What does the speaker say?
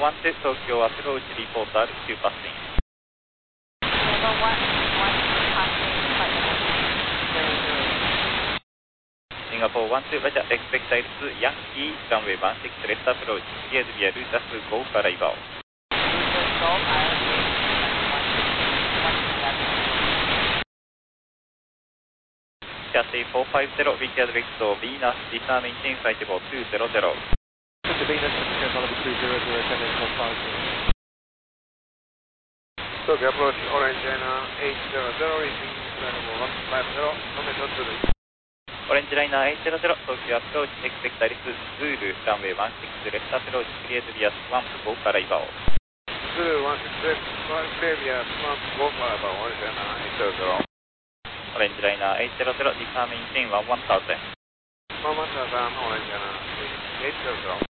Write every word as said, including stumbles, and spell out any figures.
one two 東京アプローチリポート アールツー passing. Number one, one passing, Singapore one two, Roger, expect Airbus Yankee, runway one six left approach, cleared via Lutas Go for arrival. Lutas Go, arrival, one six seven. Chassis four five zero, Richard Victor, Venus, disarm engine flight level two zero zero. Victor Venus, Victor level two zero zero, ten eight four five. Tokyo approach, Orange China eight zero zero, reaching level one five zero, runway two zero. Orange Liner eight zero zero, Tokyo approach, expect Airbus Zulu, runway one six left approach, cleared via Swamp, go for arrival. Zulu one six left, cleared via Swamp, go for arrival, Orange Liner eight zero zero. Orange Liner eight zero zero, disarm engine one one thousand. one one thousand, Orange Liner eight zero zero.